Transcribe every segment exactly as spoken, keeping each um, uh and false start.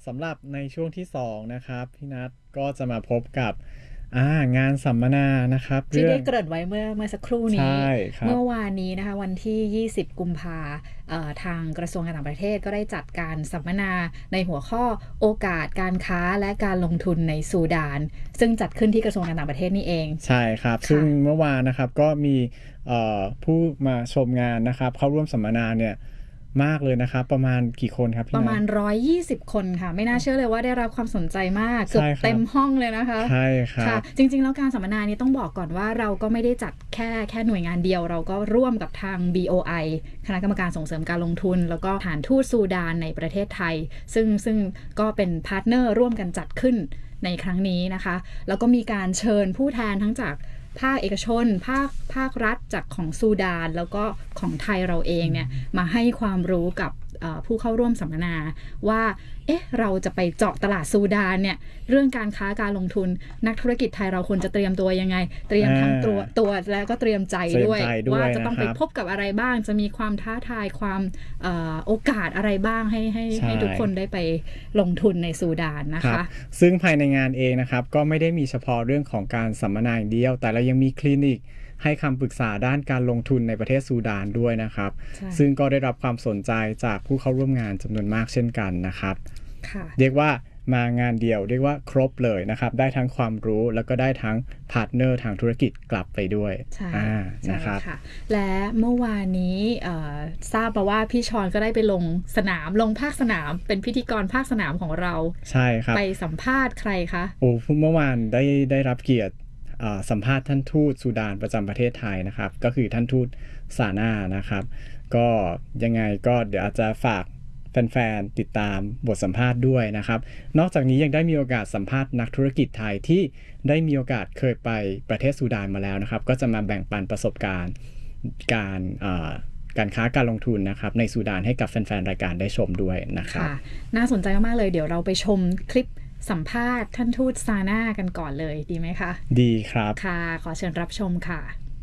สำหรับในช่วงที่สองนะครับพี่นัทก็จะมาพบกับอ่างานสัมมนานะครับที่ได้เกริ่นไว้เมื่อเมื่อสักครู่นี้ใช่ครับเมื่อวานนี้นะคะวันที่ยี่สิบกุมภาทางกระทรวงการต่างประเทศก็ได้จัดการสัมมนาในหัวข้อโอกาสการค้าและการลงทุนในซูดานซึ่งจัดขึ้นที่กระทรวงการต่างประเทศนี่เองใช่ครับซึ่งเมื่อวานนะครับก็มีผู้มาชมงานนะครับเข้าร่วมสัมมนาเนี่ยมากเลยนะครับประมาณกี่คนครับพี่ประมาณหนึ่งร้อยยี่สิบคนค่ะไม่น่าเชื่อเลยว่าได้รับความสนใจมากเกือบเต็มห้องเลยนะคะใช่ครับจริงๆแล้วการสัมมนานี้ต้องบอกก่อนว่าเราก็ไม่ได้จัดแค่แค่หน่วยงานเดียวเราก็ร่วมกับทาง บี โอ ไอ คณะกรรมการส่งเสริมการลงทุนแล้วก็สถานทูตซูดานในประเทศไทยซึ่งซึ่งก็เป็นพาร์ทเนอร์ร่วมกันจัดขึ้นในครั้งนี้นะคะแล้วก็มีการเชิญผู้แทนทั้งจากภาคเอกชนภาคภาครัฐจากของซูดานแล้วก็ของไทยเราเองเนี่ยมาให้ความรู้กับผู้เข้าร่วมสัมมนาว่าเอ๊ะเราจะไปเจาะตลาดซูดานเนี่ยเรื่องการค้าการลงทุนนักธุรกิจไทยเราควรจะเตรียมตัวยังไงเตรียมทั้งตัวตัวแล้วก็เตรียมใจด้วยว่าจะต้องไปพบกับอะไรบ้างจะมีความท้าทายความเอ่อโอกาสอะไรบ้างให้ให้ให้ทุกคนได้ไปลงทุนในซูดานนะคะซึ่งภายในงานเองนะครับก็ไม่ได้มีเฉพาะเรื่องของการสัมมนาอย่างเดียวแต่เรายังมีคลินิกให้คำปรึกษาด้านการลงทุนในประเทศซูดานด้วยนะครับซึ่งก็ได้รับความสนใจจากผู้เข้าร่วมงานจำนวนมากเช่นกันนะครับเรียกว่ามางานเดียวเรียกว่าครบเลยนะครับได้ทั้งความรู้แล้วก็ได้ทั้งพาร์ทเนอร์ทางธุรกิจกลับไปด้วยใช่นะครับและเมื่อวานนี้ทราบมาว่าพี่ชอนก็ได้ไปลงสนามลงภาคสนามเป็นพิธีกรภาคสนามของเราใช่ครับไปสัมภาษณ์ใครคะโอ้เมื่อวานได้ได้รับเกียรติสัมภาษณ์ท่านทูตซูดานประจำประเทศไทยนะครับก็คือท่านทูตซาน่านะครับก็ยังไงก็เดี๋ยวอาจจะฝากแฟนๆติดตามบทสัมภาษณ์ด้วยนะครับนอกจากนี้ยังได้มีโอกาสสัมภาษณ์นักธุรกิจไทยที่ได้มีโอกาสเคยไปประเทศซูดานมาแล้วนะครับก็จะมาแบ่งปันประสบการณ์การการค้าการลงทุนนะครับในซูดานให้กับแฟนๆรายการได้ชมด้วยนะครับน่าสนใจมากๆเลยเดี๋ยวเราไปชมคลิปสัมภาษณ์ท่านทูตซาน่ากันก่อนเลยดีไหมคะดีครับค่ะขอเชิญรับชมค่ะ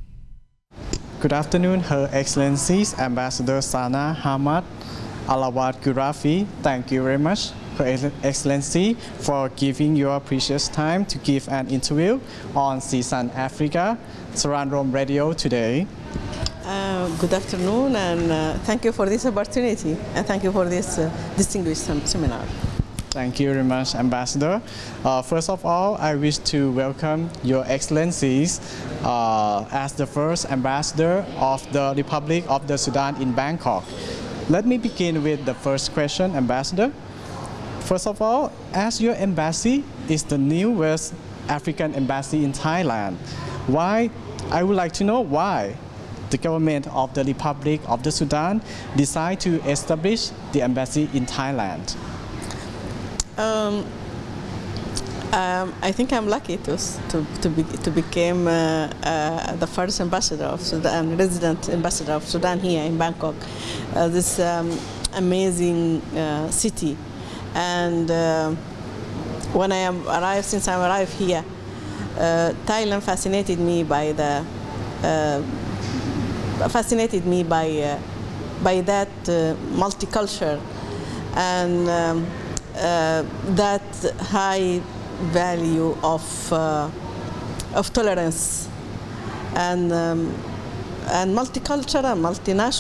Good afternoon Her Excellencies Ambassador Sana Hamad Alawat Gurafi thank you very much Her Excellency for giving your precious time to give an interview on C S A N Africa Saran Rome Radio today Uh, good afternoon and uh, thank you for this opportunity and thank you for this uh, distinguished seminar. Thank you very much, Ambassador. Uh, first of all, I wish to welcome Your Excellencies uh, as the first Ambassador of the Republic of the Sudan in Bangkok. Let me begin with the first question, Ambassador. First of all, as your embassy is the new West African embassy in Thailand, why? I would like to know why the government of the Republic of the Sudan decided to establish the embassy in Thailand. Um, um, I think I'm lucky to to to, be, to become uh, uh, the first ambassador of Sudan, resident ambassador of Sudan here in Bangkok, uh, this um, amazing uh, city. And uh, when I am arrived, since I arrived here, uh, Thailand fascinated me by the uh, fascinated me by uh, by that uh, multicultural and um, Uh, that high value of uh, of tolerance and um, and multicultural, multinational.